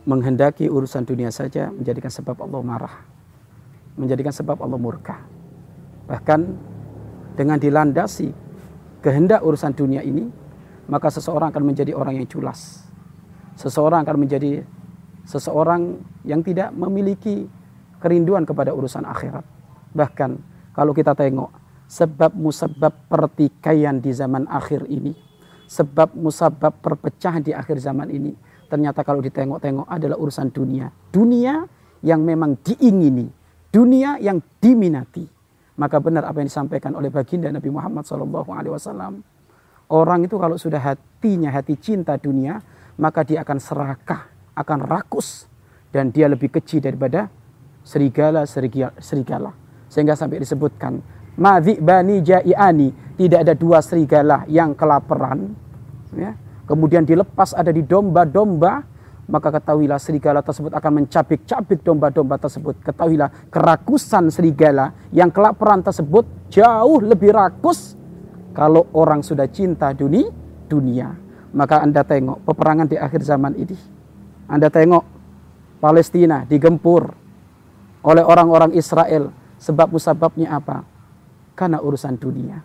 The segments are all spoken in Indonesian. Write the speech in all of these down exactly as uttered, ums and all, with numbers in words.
menghendaki urusan dunia saja menjadikan sebab Allah marah, menjadikan sebab Allah murka. Bahkan dengan dilandasi kehendak urusan dunia ini, maka seseorang akan menjadi orang yang culas. Seseorang akan menjadi seseorang yang tidak memiliki kerinduan kepada urusan akhirat. Bahkan kalau kita tengok sebab musabab pertikaian di zaman akhir ini, sebab musabab perpecahan di akhir zaman ini, ternyata kalau ditengok-tengok adalah urusan dunia. Dunia yang memang diingini, dunia yang diminati. Maka benar apa yang disampaikan oleh baginda Nabi Muhammad shallallahu alaihi wasallam. Orang itu kalau sudah hatinya hati cinta dunia, maka dia akan serakah, akan rakus, dan dia lebih kecil daripada serigala serigala. Sehingga sampai disebutkan, madhi'bani ja'iani, tidak ada dua serigala yang kelaparan, ya. Kemudian dilepas ada di domba-domba, maka ketahuilah serigala tersebut akan mencabik-cabik domba-domba tersebut. Ketahuilah kerakusan serigala yang kelaparan tersebut jauh lebih rakus kalau orang sudah cinta dunia, dunia. Maka Anda tengok peperangan di akhir zaman ini. Anda tengok Palestina digempur oleh orang-orang Israel. Sebab musababnya apa? Karena urusan dunia.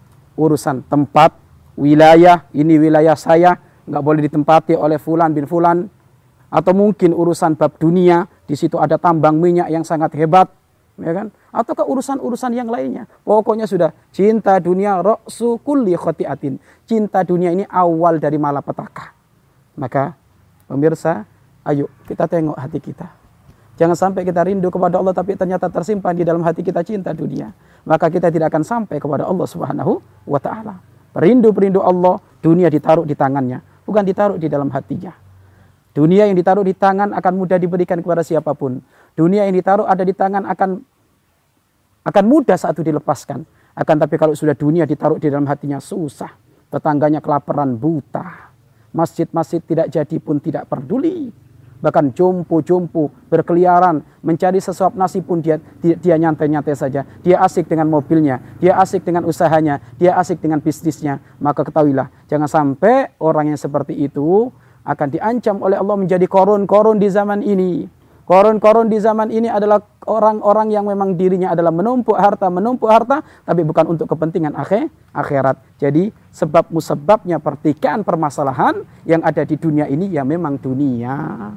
Urusan tempat, wilayah, ini wilayah saya, nggak boleh ditempati oleh fulan bin fulan. Atau mungkin urusan bab dunia, di situ ada tambang minyak yang sangat hebat, ya kan? Ataukah urusan-urusan yang lainnya? Pokoknya sudah cinta dunia ra'su kulli khotiatin. Cinta dunia ini awal dari malapetaka. Maka pemirsa, ayo kita tengok hati kita. Jangan sampai kita rindu kepada Allah tapi ternyata tersimpan di dalam hati kita cinta dunia. Maka kita tidak akan sampai kepada Allah Subhanahu wa taala. Perindu-perindu Allah, dunia ditaruh di tangannya, bukan ditaruh di dalam hatinya. Dunia yang ditaruh di tangan akan mudah diberikan kepada siapapun. Dunia yang ditaruh ada di tangan akan akan mudah saat itu dilepaskan. Akan tapi kalau sudah dunia ditaruh di dalam hatinya susah. Tetangganya kelaparan buta. Masjid-masjid tidak jadi pun tidak peduli. Bahkan jompo-jompo berkeliaran mencari sesuap nasi pun dia dia, dia nyantai-nyantai saja. Dia asik dengan mobilnya, dia asik dengan usahanya, dia asik dengan bisnisnya. Maka ketahuilah, jangan sampai orang yang seperti itu akan diancam oleh Allah menjadi korun-korun di zaman ini. Korun-korun di zaman ini adalah orang-orang yang memang dirinya adalah menumpuk harta, menumpuk harta, tapi bukan untuk kepentingan akhir, akhirat. Jadi sebab musababnya pertikaian permasalahan yang ada di dunia ini ya memang dunia.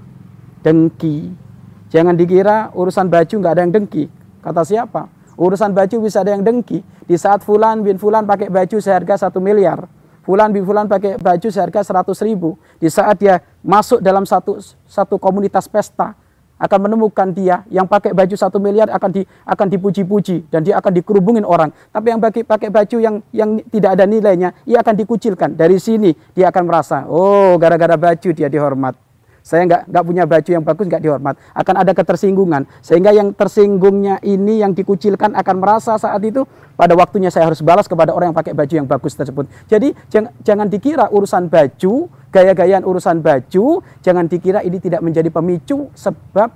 Dengki. Jangan dikira urusan baju nggak ada yang dengki. Kata siapa? Urusan baju bisa ada yang dengki. Di saat fulan bin fulan pakai baju seharga satu miliar. Fulan bin fulan pakai baju seharga seratus ribu. Di saat dia masuk dalam satu satu komunitas pesta, akan menemukan dia yang pakai baju satu miliar akan di akan dipuji-puji dan dia akan dikerubungin orang. Tapi yang pakai pakai baju yang yang tidak ada nilainya, ia akan dikucilkan. Dari sini dia akan merasa, oh gara-gara baju dia dihormat. Saya nggak nggak punya baju yang bagus nggak dihormat. Akan ada ketersinggungan sehingga yang tersinggungnya ini yang dikucilkan akan merasa saat itu pada waktunya saya harus balas kepada orang yang pakai baju yang bagus tersebut. Jadi jangan, jangan dikira urusan baju, gaya-gayaan urusan baju, jangan dikira ini tidak menjadi pemicu sebab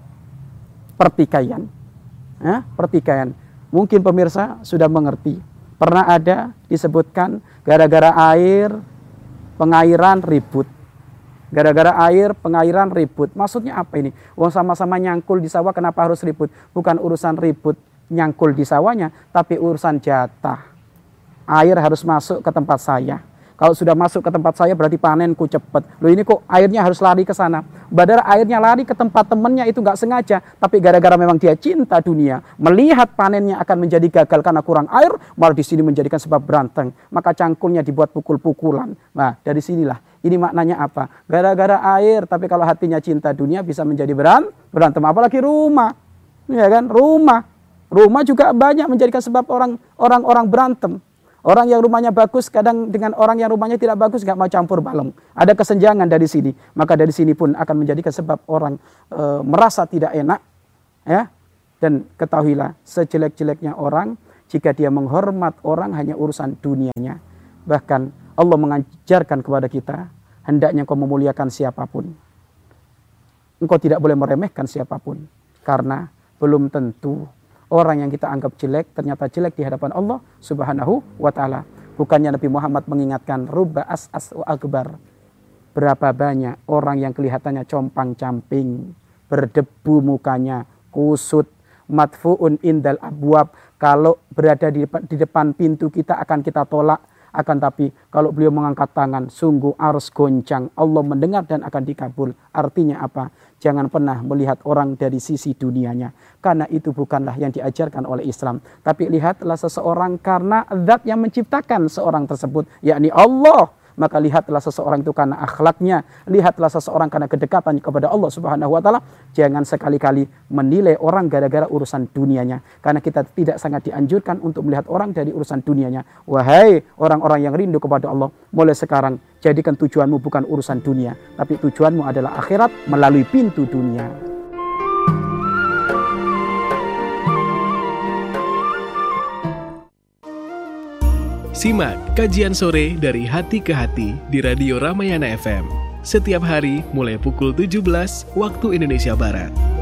pertikaian. Ya, pertikaian. Mungkin pemirsa sudah mengerti. Pernah ada disebutkan gara-gara air, pengairan ribut. Gara-gara air, pengairan ribut. Maksudnya apa ini? Wong sama-sama nyangkul di sawah, kenapa harus ribut? Bukan urusan ribut nyangkul di sawahnya, tapi urusan jatah. Air harus masuk ke tempat saya. Kalau sudah masuk ke tempat saya berarti panenku cepat. Loh ini kok airnya harus lari ke sana. Padahal airnya lari ke tempat temannya itu nggak sengaja. Tapi gara-gara memang dia cinta dunia, melihat panennya akan menjadi gagal karena kurang air, malah di sini menjadikan sebab berantem. Maka cangkulnya dibuat pukul-pukulan. Nah dari sinilah. Ini maknanya apa? Gara-gara air, tapi kalau hatinya cinta dunia bisa menjadi beran, berantem. Apalagi rumah. Ya kan? Rumah. Rumah juga banyak menjadikan sebab orang orang-orang berantem. Orang yang rumahnya bagus kadang dengan orang yang rumahnya tidak bagus nggak mau campur baleng. Ada kesenjangan dari sini. Maka dari sini pun akan menjadikan sebab orang e, merasa tidak enak. Ya. Dan ketahuilah sejelek-jeleknya orang jika dia menghormat orang hanya urusan dunianya. Bahkan Allah mengajarkan kepada kita hendaknya engkau memuliakan siapapun. Engkau tidak boleh meremehkan siapapun. Karena belum tentu orang yang kita anggap jelek ternyata jelek di hadapan Allah Subhanahu wa taala. Bukannya Nabi Muhammad mengingatkan rubba as'as wa akbar. Berapa banyak orang yang kelihatannya compang-camping, berdebu mukanya, kusut, madfu'un indal abwab. Kalau berada di depan, di depan pintu kita akan kita tolak. Akan tapi kalau beliau mengangkat tangan, sungguh ars goncang. Allah mendengar dan akan dikabul. Artinya apa? Jangan pernah melihat orang dari sisi dunianya. Karena itu bukanlah yang diajarkan oleh Islam. Tapi lihatlah seseorang karena zat yang menciptakan seorang tersebut, yakni Allah. Maka lihatlah seseorang itu karena akhlaknya, lihatlah seseorang karena kedekatannya kepada Allah Subhanahu wa taala. Jangan sekali-kali menilai orang gara-gara urusan dunianya, karena kita tidak sangat dianjurkan untuk melihat orang dari urusan dunianya. Wahai orang-orang yang rindu kepada Allah, mulai sekarang jadikan tujuanmu bukan urusan dunia, tapi tujuanmu adalah akhirat melalui pintu dunia. Simak kajian sore dari Hati ke Hati di Radio Ramayana F M. Setiap hari mulai pukul tujuh belas waktu Indonesia Barat.